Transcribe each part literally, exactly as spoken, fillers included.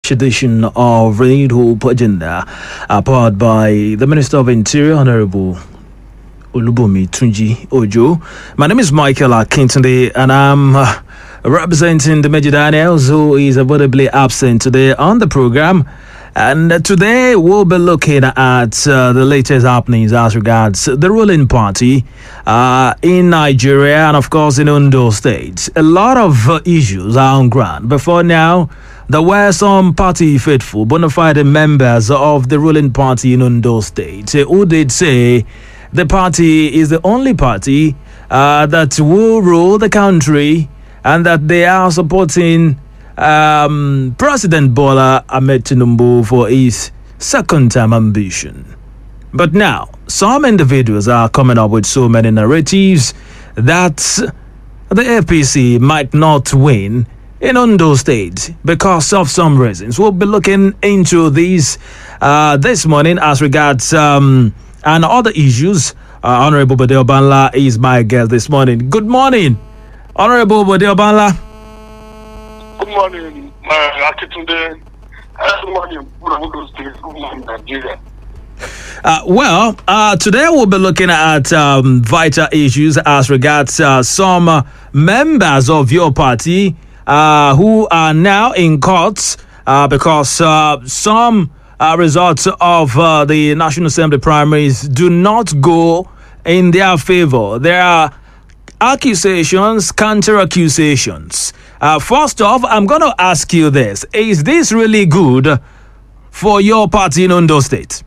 March edition of Renewed Hope Agenda, uh, powered by the Minister of Interior, Honorable Olubomi Tunji Ojo. My name is Michael Akintunde, and I'm uh, representing the Major Daniels, who is avoidably absent today on the program. And uh, today we'll be looking at uh, the latest happenings as regards the ruling party uh, in Nigeria and, of course, in Ondo State. A lot of uh, issues are on ground. Before now, there were some party faithful, bona fide members of the ruling party in Ondo State uh, who did say the party is the only party uh, that will rule the country and that they are supporting um, President Bola Ahmed Tinubu for his second-term ambition. But now, some individuals are coming up with so many narratives that the A P C might not win in Ondo State because of some reasons. We'll be looking into these uh, this morning as regards um, and other issues. Uh, Honorable Bode Obanla is my guest this morning. Good morning, Honorable Bode Obanla. Good morning, uh, Akintunde. Good morning, Good morning, Nigeria. Uh, well, uh, today we'll be looking at um, vital issues as regards uh, some uh, members of your party uh, who are now in court uh, because uh, some Uh, results of uh, the National Assembly primaries do not go in their favor. There are accusations, counter-accusations. Uh, first off, I'm going to ask you this. Is this really good for your party in Ondo State?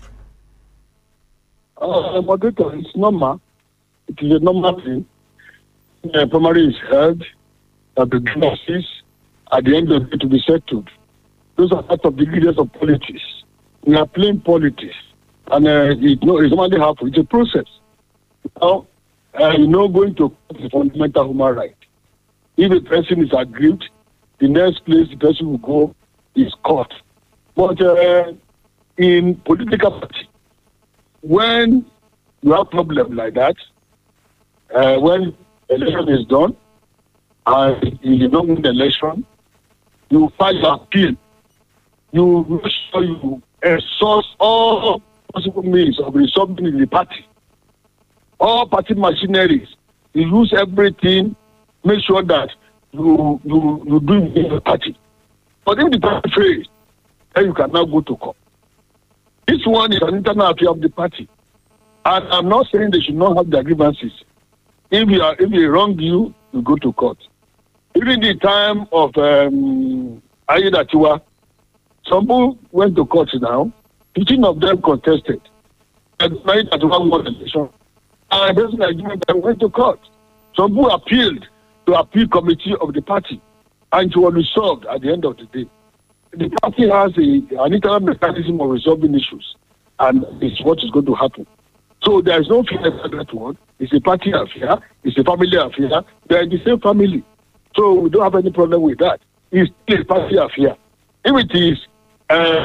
Uh, moderator, it's normal. It is a normal thing. The primary is held, uh, the justice at the end of it to be settled. Those are part of the leaders of politics. We are playing politics. And uh, it, no, it's normally happen. It's a process. Now, uh, you know, going to court is a fundamental human right. If a person is aggrieved, the next place the person will go is court. But uh, in political party, when you have problem like that, uh, when election is done, and you don't win the election, you file your appeal. You make sure you exhaust all possible means of resolving in the party. All party machineries. You use everything, make sure that you you you do it in the party. But if the party fails, then you cannot go to court. This one is an internal affair of the party. And I'm not saying they should not have their grievances. If you are if they wrong you, you go to court. Even the time of um Ayedatiwa, some people went to court now. fifteen of them contested. And nine at one won the election. And those Nigerians went to court. Some people appealed to appeal committee of the party. And it was resolved at the end of the day. The party has a, an internal mechanism of resolving issues. And it's what is going to happen. So there is no fear about that one. It's a party affair. It's a family affair. They are in the same family. So we don't have any problem with that. It's still a party affair. If it is uh,